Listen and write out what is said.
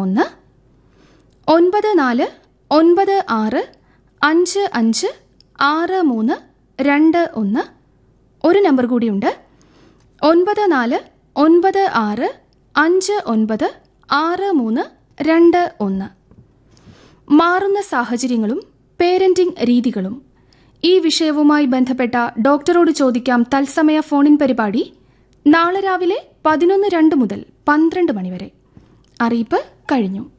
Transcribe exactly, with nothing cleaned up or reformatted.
ഒന്ന്, ഒൻപത് നാല് ഒൻപത് ആറ് അഞ്ച് അഞ്ച് ആറ് മൂന്ന് രണ്ട് ഒന്ന്. ഒരു നമ്പർ കൂടിയുണ്ട്, ഒൻപത് നാല് ഒൻപത് ആറ് അഞ്ച് ഒൻപത് ആറ് മൂന്ന് രണ്ട് ഒന്ന്. മാറുന്ന സാഹചര്യങ്ങളും പേരന്റിംഗ് രീതികളും, ഈ വിഷയവുമായി ബന്ധപ്പെട്ട ഡോക്ടറോട് ചോദിക്കാം തത്സമയ ഫോണിൻ പരിപാടി നാളെ രാവിലെ പതിനൊന്ന് രണ്ട് മുതൽ പന്ത്രണ്ട് മണിവരെ. അറിയിപ്പ് കഴിഞ്ഞു.